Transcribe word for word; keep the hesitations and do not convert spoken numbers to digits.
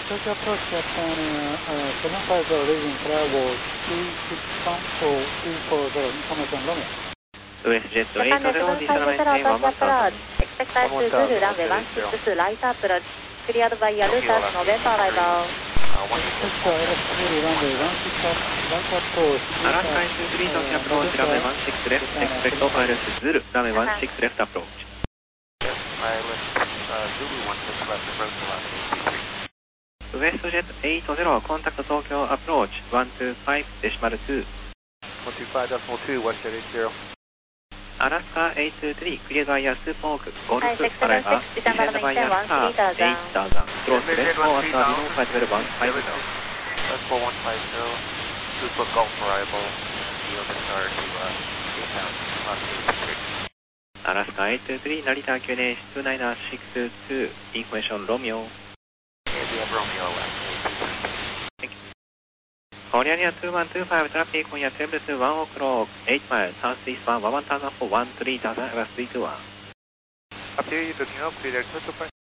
Tokyo approach Japan, uh, seven five zero leading travel three six one four three four zero information Romeo. ウエスジェットエイトゼロにさん Expect type to Zulu runway one six two light approach cleared by Yalutas November arrival. Tokyo L X three runway one six light approach. アラスカ エススリー 東京アプローチランウェイワンシックスレフトエクスペクトパイロットズルランウェイワンシックスレフトアプローチ。ウエストジェットエイトゼロコンタクト東京アプローチワンツーファイブデシマルツー。 one two five point two West Jet eight zero。 アラスカエイトツースリークリアドアイヤースポークゴルフアライバーディセンドバイヤースターエイターザンクロスレフトアスタービノーファイブゼロワンファイブ。 four one five zero two foot Gulf arrival yield and start to eight pounds アラスカエイトツースリー成田 キューエヌエイチツーナインシックスツーインフォメーションロミオ。コリアニアツーワンツーファイブトラフィックオンやセブンツーワンオクロックエイトマイルサウスイーストワンワンワンタウザンフォーワンスリータウザンエラスリーツーワン。 Up here, you looking up, clear Tokyo